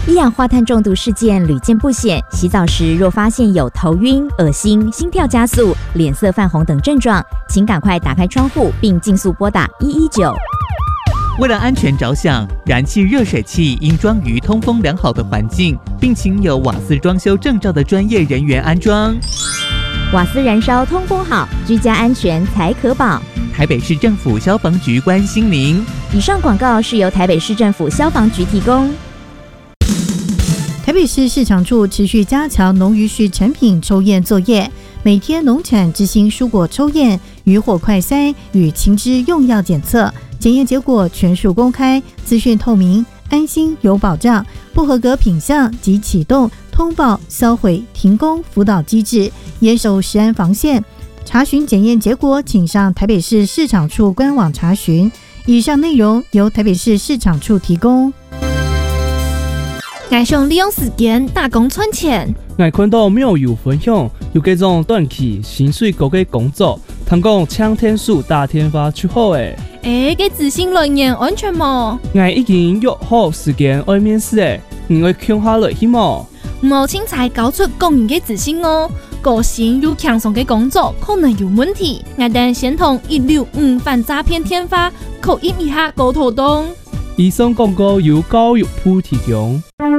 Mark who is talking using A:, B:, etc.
A: 一氧化碳中毒事件屡见不鲜，洗澡时若发现有头晕、恶心、心跳加速、脸色泛红等症状，请赶快打开窗户并尽速拨打119。
B: 为了安全着想，燃气热水器应装于通风良好的环境，并请有瓦斯装修证照的专业人员安装。
A: 瓦斯燃烧通风好，居家安全才可保。
B: 台北市政府消防局关心您。
A: 以上广告是由台北市政府消防局提供。
C: 台北市市场处持续加强农渔畜产品抽验作业，每天农产之星蔬果抽验、渔获快筛与禽只用药检测，检验结果全数公开，资讯透明，安心有保障。不合格品项即启动通报、销毁、停工辅导机制，严守食安防线。查询检验结果，请上台北市市场处官网查询。以上内容由台北市市场处提供。
D: 我想利用时间打工赚钱。
E: 我看到庙友分享有这种短期薪水高嘅工作，通讲抢天数打天发出好诶。
D: 给自信来源安全吗？
E: 我已经约好时间要面试诶，你会抢下来去吗？
D: 冇轻才搞出工人嘅自信哦，个性又强壮嘅工作可能有问题。我等先同165反诈骗天发口音一下沟通。
E: 以上广告由教育部提供。